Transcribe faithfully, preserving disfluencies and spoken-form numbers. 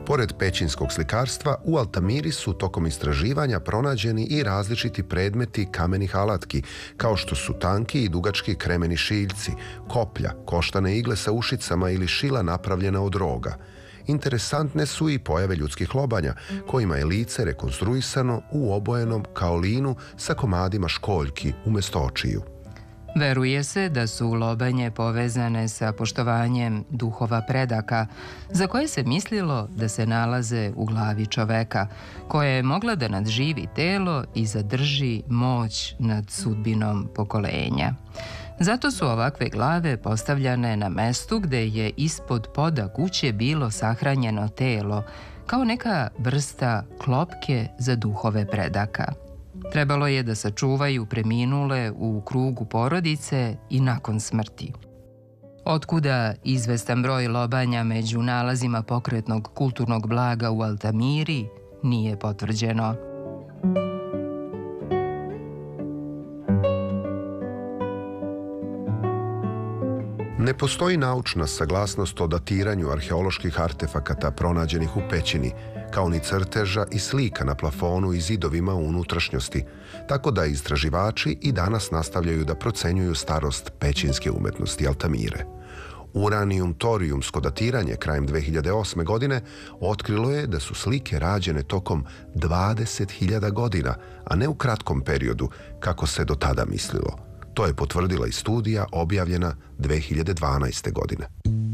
Pored pećinskog slikarstva, u Altamiri su tokom istraživanja pronađeni i različiti predmeti kamenih alatki, kao što su tanki i dugački kremeni šiljci, koplja, koštane igle sa ušicama ili šila napravljena od roga. Interesantne su i pojave ljudskih lobanja, kojima je lice rekonstruisano u obojenom kaolinu sa komadima školjki umjesto očiju. Veruje se da su lobanje povezane sa poštovanjem duhova predaka, za koje se mislilo da se nalaze u glavi čoveka, koja je mogla da nadživi telo i zadrži moć nad sudbinom pokolenja. Zato su ovakve glave postavljane na mestu gde je ispod poda kuće bilo sahranjeno telo, kao neka vrsta klopke za duhove predaka. Trebalo je da sačuvaju preminule u krugu porodice i nakon smrti. Otkuda izvestan broj lobanja među nalazima pokretnog kulturnog blaga u Altamiri nije potvrđeno. Ne postoji naučna saglasnost o datiranju arheoloških artefakata pronađenih u pećini, kao ni crteža i slika na plafonu i zidovima u unutrašnjosti, tako da istraživači i danas nastavljaju da procenjuju starost pećinske umetnosti Altamire. Uranijum-torijumsko datiranje krajem dve hiljade osme. godine otkrilo je da su slike rađene tokom dvadeset hiljada godina, a ne u kratkom periodu, kako se do tada mislilo. To je potvrdila i studija objavljena dve hiljade dvanaeste. godine.